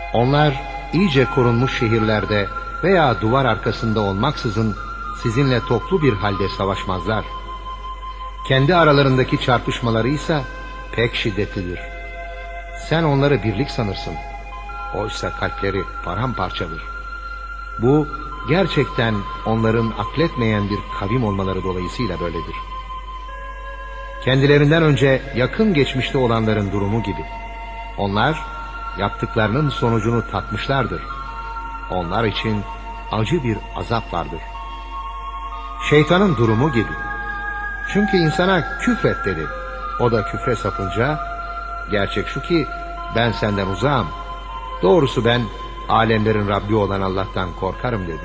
Onlar iyice korunmuş şehirlerde veya duvar arkasında olmaksızın sizinle toplu bir halde savaşmazlar. Kendi aralarındaki çarpışmaları ise pek şiddetlidir. Sen onları birlik sanırsın. Oysa kalpleri paramparçadır. Bu gerçekten onların akletmeyen bir kavim olmaları dolayısıyla böyledir. Kendilerinden önce yakın geçmişte olanların durumu gibi. Onlar yaptıklarının sonucunu tatmışlardır. Onlar için acı bir azap vardır. Şeytanın durumu gibi. Çünkü insana küfret dedi. O da küfre sapınca, gerçek şu ki ben senden uzağım. Doğrusu ben alemlerin Rabbi olan Allah'tan korkarım dedi.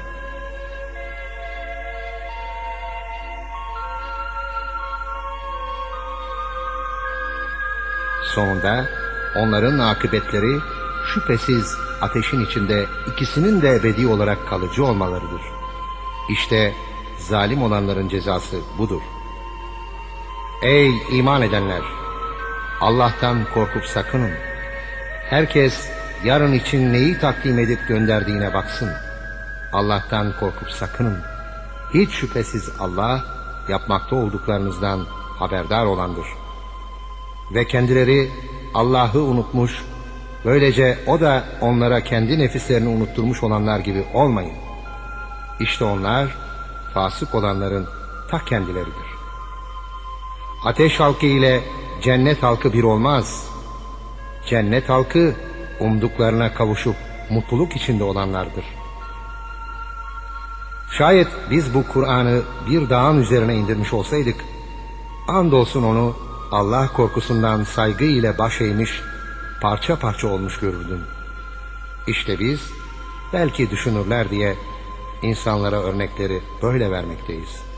Sonunda onların akıbetleri şüphesiz ateşin içinde ikisinin de ebedi olarak kalıcı olmalarıdır. İşte zalim olanların cezası budur. Ey iman edenler! Allah'tan korkup sakının. Herkes yarın için neyi takdim edip gönderdiğine baksın. Allah'tan korkup sakının. Hiç şüphesiz Allah yapmakta olduklarınızdan haberdar olandır. Ve kendileri Allah'ı unutmuş, böylece o da onlara kendi nefislerini unutturmuş olanlar gibi olmayın. İşte onlar fasık olanların ta kendileridir. Ateş halkı ile cennet halkı bir olmaz. Cennet halkı umduklarına kavuşup mutluluk içinde olanlardır. Şayet biz bu Kur'an'ı bir dağın üzerine indirmiş olsaydık, andolsun onu Allah korkusundan saygı ile baş eğmiş, parça parça olmuş görürdün. İşte biz belki düşünürler diye insanlara örnekleri böyle vermekteyiz.